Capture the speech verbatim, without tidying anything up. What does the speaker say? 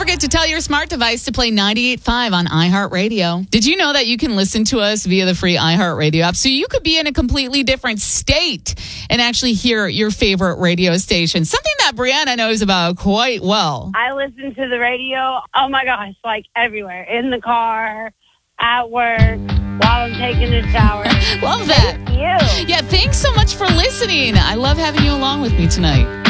forget to tell your smart device to play ninety-eight point five on iHeartRadio. Did you know that you can listen to us via the free iHeartRadio app? So you could be in a completely different state and actually hear your favorite radio station. Something that Brianna knows about quite well. I listen to the radio, oh my gosh, like everywhere. In the car, at work, while I'm taking a shower. Love that. Thank you. Yeah, thanks so much for listening. I love having you along with me tonight.